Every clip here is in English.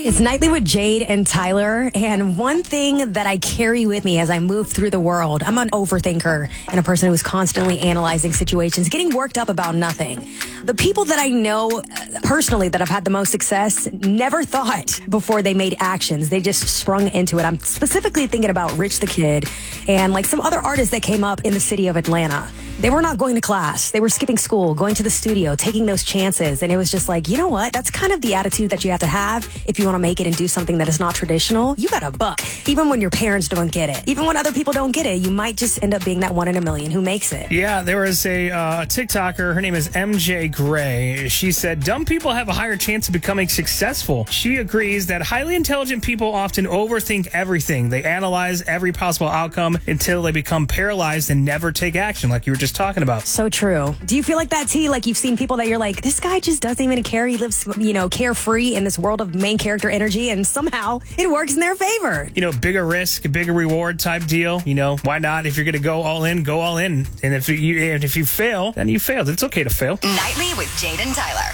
It's Nightly with Jade and Tyler, and one thing that I carry with me as I move through the world, I'm an overthinker and a person who's constantly analyzing situations, getting worked up about nothing. The people that I know personally that have had the most success never thought before they made actions. They just sprung into it. I'm specifically thinking about Rich the Kid and like some other artists that came up in the city of Atlanta. They were not going to class. They were skipping school, going to the studio, taking those chances. And it was just like, you know what? That's kind of the attitude that you have to have if you want to make it and do something that is not traditional. You got a buck. Even when your parents don't get it. Even when other people don't get it, you might just end up being that one in a million who makes it. Yeah, there was a TikToker. Her name is MJ Gray. She said, dumb people have a higher chance of becoming successful. She agrees that highly intelligent people often overthink everything. They analyze every possible outcome until they become paralyzed and never take action, like you were just talking about. So true. Do you feel like that, T? Like you've seen people that you're like, this guy just doesn't even care. He lives, carefree in this world of main character energy, and somehow it works in their favor. Bigger risk, bigger reward type deal. Why not? If you're going to go all in, go all in. And if you fail, then you failed. It's okay to fail. Nightly with Jade and Tyler.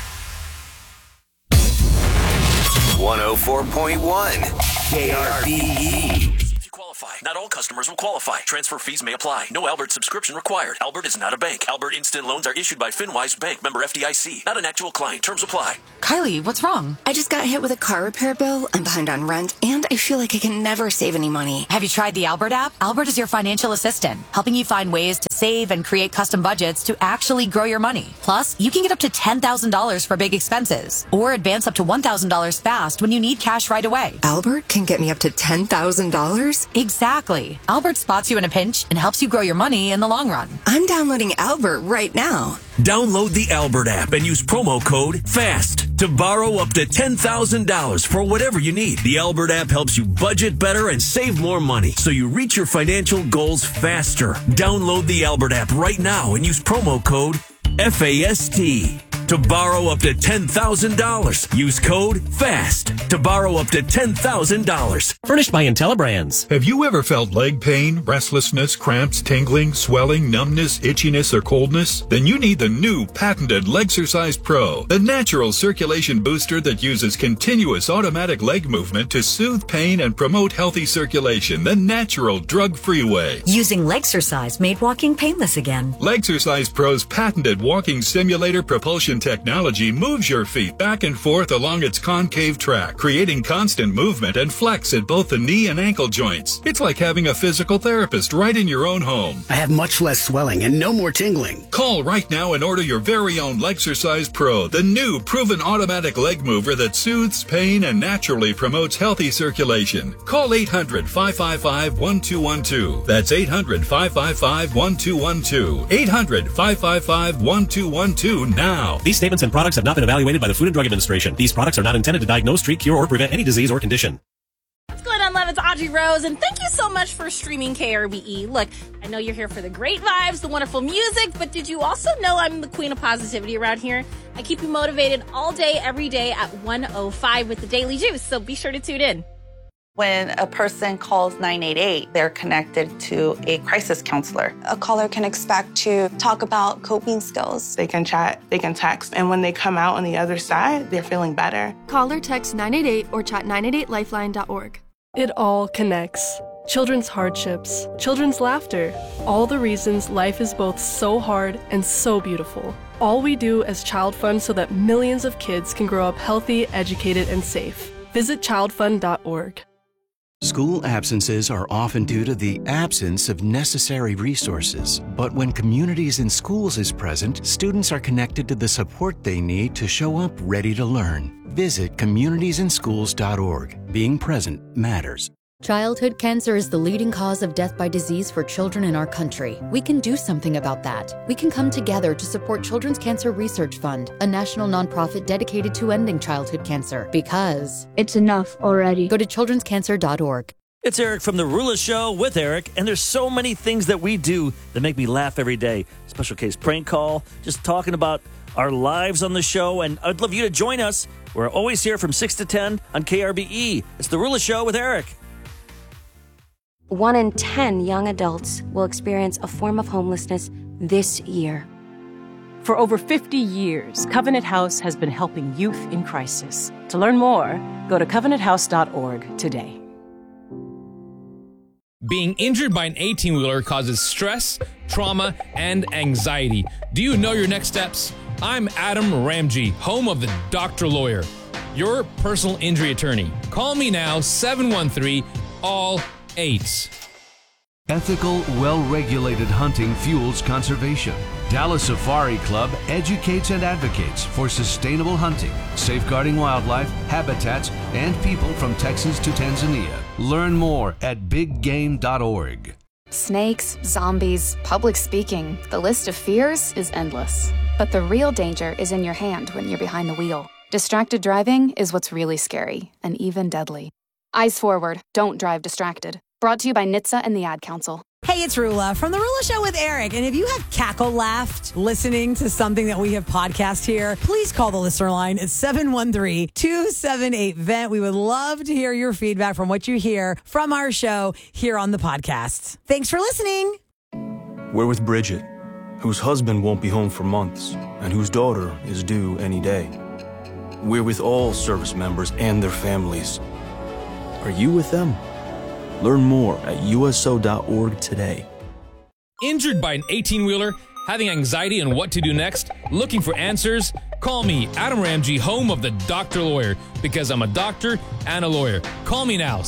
104.1 KRBE. Not all customers will qualify. Transfer fees may apply. No Albert subscription required. Albert is not a bank. Albert Instant Loans are issued by FinWise Bank, member FDIC. Not an actual client. Terms apply. Kylie, what's wrong? I just got hit with a car repair bill. I'm behind on rent, and I feel like I can never save any money. Have you tried the Albert app? Albert is your financial assistant, helping you find ways to save and create custom budgets to actually grow your money. Plus, you can get up to $10,000 for big expenses, or advance up to $1,000 fast when you need cash right away. Albert can get me up to $10,000? Exactly. Albert spots you in a pinch and helps you grow your money in the long run. I'm downloading Albert right now. Download the Albert app and use promo code FAST to borrow up to $10,000 for whatever you need. The Albert app helps you budget better and save more money so you reach your financial goals faster. Download the Albert app right now and use promo code FAST to borrow up to $10,000. Use code FAST to borrow up to $10,000. Furnished by IntelliBrands. Have you ever felt leg pain, restlessness, cramps, tingling, swelling, numbness, itchiness, or coldness? Then you need the new patented Legsercise Pro, the natural circulation booster that uses continuous automatic leg movement to soothe pain and promote healthy circulation the natural drug-free way. Using Legsercise made walking painless again. Legsercise Pro's patented walking simulator propulsion technology moves your feet back and forth along its concave track, creating constant movement and flex at both the knee and ankle joints. It's like having a physical therapist right in your own home. I have much less swelling and no more tingling. Call right now and order your very own Legsercise Pro, the new proven automatic leg mover that soothes pain and naturally promotes healthy circulation. Call 800-555-1212. That's 800-555-1212. 800-555-1212 now. These statements and products have not been evaluated by the Food and Drug Administration. These products are not intended to diagnose, treat, cure, or prevent any disease or condition. What's going on, love? It's Audrey Rose, and thank you so much for streaming KRBE. Look, I know you're here for the great vibes, the wonderful music, but did you also know I'm the queen of positivity around here? I keep you motivated all day, every day at 1:05 with the Daily Juice, so be sure to tune in. When a person calls 988, they're connected to a crisis counselor. A caller can expect to talk about coping skills. They can chat, they can text, and when they come out on the other side, they're feeling better. Call or text 988 or chat 988lifeline.org. It all connects. Children's hardships, children's laughter, all the reasons life is both so hard and so beautiful. All we do as Child Fund so that millions of kids can grow up healthy, educated, and safe. Visit childfund.org. School absences are often due to the absence of necessary resources. But when Communities in Schools is present, students are connected to the support they need to show up ready to learn. Visit communitiesinschools.org. Being present matters. Childhood cancer is the leading cause of death by disease for children in our country. We can do something about that. We can come together to support Children's Cancer Research Fund, a national nonprofit dedicated to ending childhood cancer. Because it's enough already. Go to childrenscancer.org. It's Eric from The Rula Show with Eric, and there's so many things that we do that make me laugh every day. Special case prank call, just talking about our lives on the show, and I'd love you to join us. We're always here from 6 to 10 on KRBE. It's The Rula Show with Eric. 1 in 10 young adults will experience a form of homelessness this year. For over 50 years, Covenant House has been helping youth in crisis. To learn more, go to covenanthouse.org today. Being injured by an 18-wheeler causes stress, trauma, and anxiety. Do you know your next steps? I'm Adam Ramji, home of the Dr. Lawyer, your personal injury attorney. Call me now, 713-ALL-8. Ethical, well-regulated hunting fuels conservation. Dallas Safari Club educates and advocates for sustainable hunting, safeguarding wildlife, habitats, and people from Texas to Tanzania. Learn more at biggame.org. Snakes, zombies, public speaking, the list of fears is endless. But the real danger is in your hand when you're behind the wheel. Distracted driving is what's really scary and even deadly. Eyes forward, don't drive distracted. Brought to you by NHTSA and the Ad Council. Hey, it's Rula from The Rula Show with Eric. And if you have cackle laughed listening to something that we have podcast here, please call the listener line at 713-278-VENT. We would love to hear your feedback from what you hear from our show here on the podcast. Thanks for listening. We're with Bridget, whose husband won't be home for months and whose daughter is due any day. We're with all service members and their families. Are you with them? Learn more at USO.org today. Injured by an 18-wheeler, having anxiety on what to do next, looking for answers? Call me, Adam Ramji, home of the Dr. Lawyer, because I'm a doctor and a lawyer. Call me now,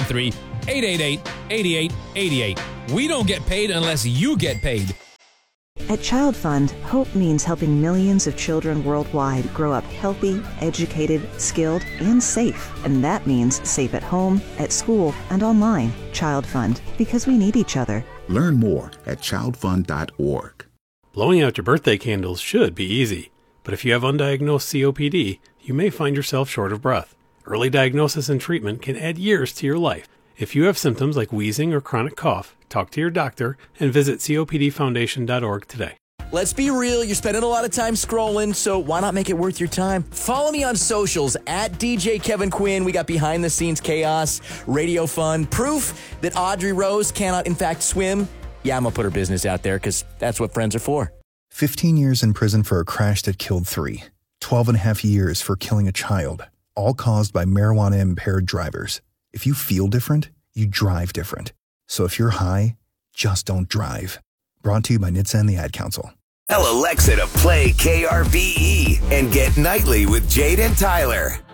713-888-8888. We don't get paid unless you get paid. At Child Fund, hope means helping millions of children worldwide grow up healthy, educated, skilled, and safe. And that means safe at home, at school, and online. Child Fund, because we need each other. Learn more at childfund.org. Blowing out your birthday candles should be easy, but if you have undiagnosed COPD, you may find yourself short of breath. Early diagnosis and treatment can add years to your life. If you have symptoms like wheezing or chronic cough, talk to your doctor and visit COPDfoundation.org today. Let's be real, you're spending a lot of time scrolling, so why not make it worth your time? Follow me on socials at DJ Kevin Quinn. We got behind the scenes chaos, radio fun, proof that Audrey Rose cannot in fact swim. Yeah, I'm gonna put her business out there because that's what friends are for. 15 years in prison for a crash that killed 3. 12 and a half years for killing a child, all caused by marijuana-impaired drivers. If you feel different, you drive different. So if you're high, just don't drive. Brought to you by NHTSA and the Ad Council. Tell Alexa to play KRVE and get Nightly with Jade and Tyler.